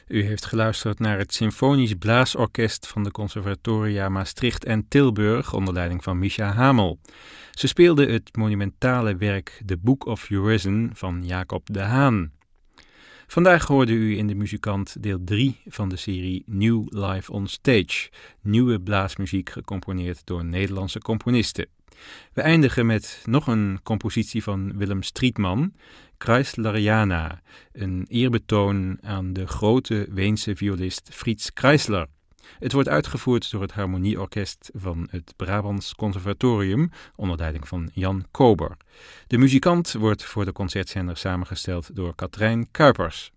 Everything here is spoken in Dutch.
U heeft geluisterd naar het Symfonisch Blaasorkest van de Conservatoria Maastricht en Tilburg onder leiding van Mischa Hamel. Ze speelden het monumentale werk The Book of Urizen van Jacob de Haan. Vandaag hoorde u in de Muzikant deel 3 van de serie New Live on Stage, nieuwe blaasmuziek gecomponeerd door Nederlandse componisten. We eindigen met nog een compositie van Willem Strietman, Kreisleriana, een eerbetoon aan de grote Weense violist Fritz Kreisler. Het wordt uitgevoerd door het Harmonieorkest van het Brabants Conservatorium onder leiding van Jan Kober. De muzikant wordt voor de concertzender samengesteld door Katrijn Kuipers.